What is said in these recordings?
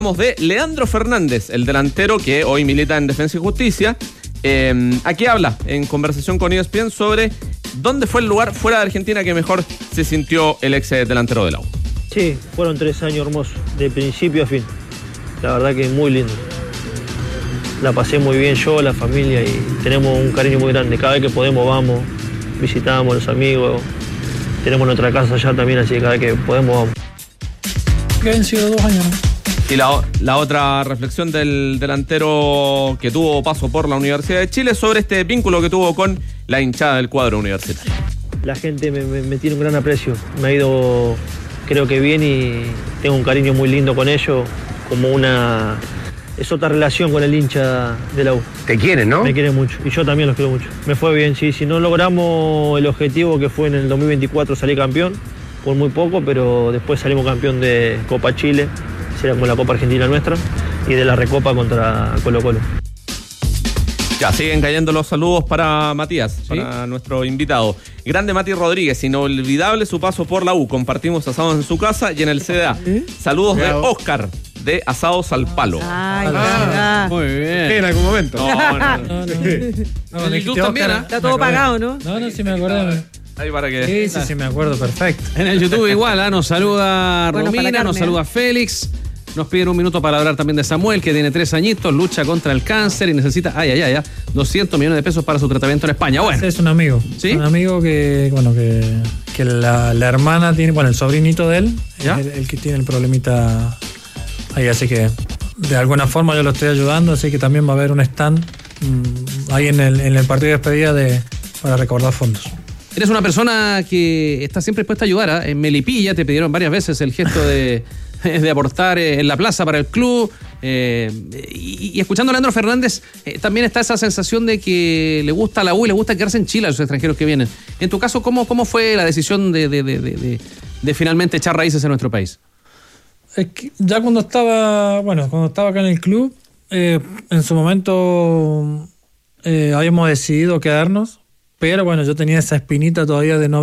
De Leandro Fernández, el delantero que hoy milita en Defensa y Justicia. Aquí habla en conversación con ESPN sobre dónde fue el lugar fuera de Argentina que mejor se sintió el ex delantero de la U. Sí, fueron 3 años hermosos, de principio a fin. La verdad que muy lindo. La pasé muy bien yo, la familia, y tenemos un cariño muy grande. Cada vez que podemos vamos, visitamos a los amigos. Tenemos nuestra casa allá también, así que cada vez que podemos vamos. Que han sido 2 años, ¿no? Y la otra reflexión del delantero que tuvo paso por la Universidad de Chile sobre este vínculo que tuvo con la hinchada del cuadro universitario. La gente me tiene un gran aprecio, me ha ido creo que bien y tengo un cariño muy lindo con ellos, es otra relación con el hincha de la U. ¿Te quieren, no? Me quieren mucho y yo también los quiero mucho. Me fue bien, sí, si no logramos el objetivo que fue en el 2024 salir campeón, por muy poco, pero después salimos campeón de Copa Chile. Era como la Copa Argentina nuestra y de la Recopa contra Colo-Colo. Ya, siguen cayendo los saludos para Matías, ¿sí? Para nuestro invitado. Grande Mati Rodríguez, inolvidable su paso por la U. Compartimos asados en su casa y en el CDA. Saludos de Oscar, de Asados al Palo. Muy bien. ¿Qué en algún momento? No. En el club también, ¿eh? Está todo pagado, ¿no? No, sí me acuerdo. Ahí para que... Sí, me acuerdo, perfecto. En el YouTube igual, nos saluda Bueno, Romina, nos saluda Félix. Nos piden un minuto para hablar también de Samuel, que tiene 3 añitos, lucha contra el cáncer y necesita 200 millones de pesos para su tratamiento en España. Bueno. Es un amigo. ¿Sí? Un amigo que la hermana tiene, el sobrinito de él, ¿ya? Es el que tiene el problemita ahí, así que de alguna forma yo lo estoy ayudando, así que también va a haber un stand ahí en el partido de despedida para recaudar fondos. Eres una persona que está siempre dispuesta a ayudar, ¿eh? En Melipilla te pidieron varias veces el gesto de aportar en la plaza para el club. Y escuchando a Leandro Fernández, también está esa sensación de que le gusta la U y le gusta quedarse en Chile a los extranjeros que vienen. En tu caso, ¿cómo fue la decisión de finalmente echar raíces en nuestro país? Es que ya cuando estaba acá en el club, en su momento habíamos decidido quedarnos, pero yo tenía esa espinita todavía de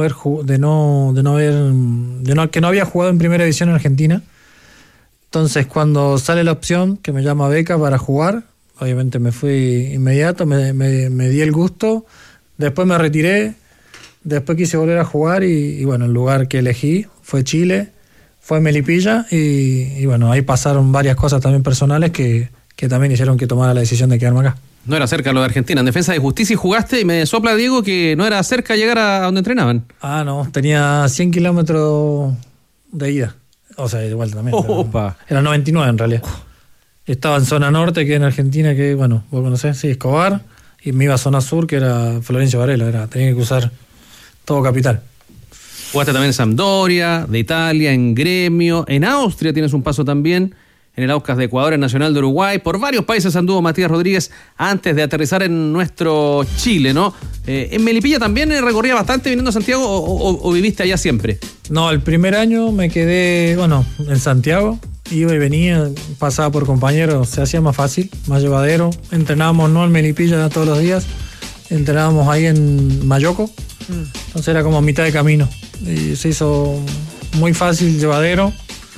que no había jugado en primera división en Argentina. Entonces, cuando sale la opción que me llama beca para jugar, obviamente me fui inmediato, me di el gusto, después me retiré, después quise volver a jugar y el lugar que elegí fue Chile, fue Melipilla y ahí pasaron varias cosas también personales que también hicieron que tomara la decisión de quedarme acá. No era cerca lo de Argentina. En Defensa y Justicia jugaste y me sopla Diego que no era cerca llegar a donde entrenaban. No, tenía 100 kilómetros de ida. O sea, de vuelta también. Era 99 en realidad. Estaba en zona norte, que en Argentina, que vos conocés, sí, Escobar. Y me iba a zona sur, que era Florencio Varela. Tenía que cruzar todo capital. Jugaste también en Sampdoria, de Italia, en Gremio. En Austria tienes un paso también. En el Aucas de Ecuador, en Nacional de Uruguay. Por varios países anduvo Matías Rodríguez antes de aterrizar en nuestro Chile, ¿no? ¿En Melipilla también recorría bastante viniendo a Santiago o viviste allá siempre? No, el primer año me quedé, en Santiago. Iba y venía, pasaba por compañeros, se hacía más fácil, más llevadero. Entrenábamos no en Melipilla todos los días, entrenábamos ahí en Mayoco. Entonces era como a mitad de camino. Y se hizo muy fácil, llevadero.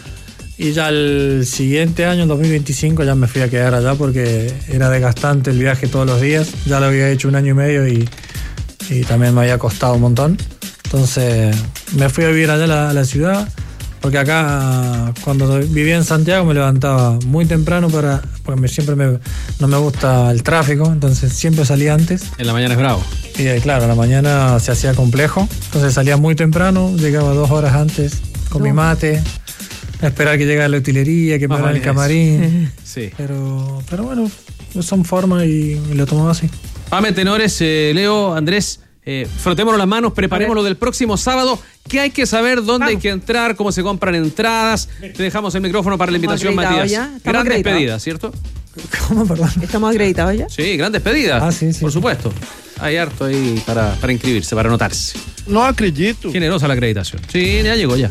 Y ya el siguiente año, en 2025, ya me fui a quedar allá porque era desgastante el viaje todos los días. Ya lo había hecho 1 año y medio y también me había costado un montón. Entonces me fui a vivir allá a la ciudad, porque acá, cuando vivía en Santiago, me levantaba muy temprano porque no me gusta el tráfico, entonces siempre salía antes. En la mañana es bravo. Y claro, en la mañana se hacía complejo, entonces salía muy temprano, llegaba 2 horas antes con mi mate. Esperar que llegue la utilería, que me hagan el camarín. Sí. Pero bueno, son formas y lo tomamos así. Pame, tenores, Leo, Andrés, frotémonos las manos, preparémoslo del próximo sábado. ¿Qué hay que saber? ¿Dónde hay que entrar? ¿Cómo se compran entradas? Te dejamos el micrófono para la invitación, Matías. Gran despedida, ¿cierto? ¿Cómo, perdón? ¿Estamos acreditados ya? Sí, gran despedida. Sí. Por supuesto. Hay harto ahí para inscribirse, para anotarse. No acredito. Generosa la acreditación. Sí, ya llegó ya.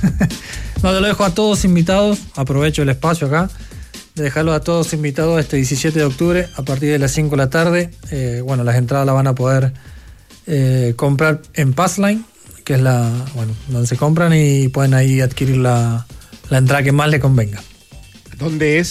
No, yo lo dejo a todos invitados. Aprovecho el espacio acá de dejarlos a todos invitados este 17 de octubre a partir de las 5 de la tarde. Las entradas las van a poder comprar en Passline, que es donde se compran y pueden ahí adquirir la entrada que más les convenga. ¿Dónde es?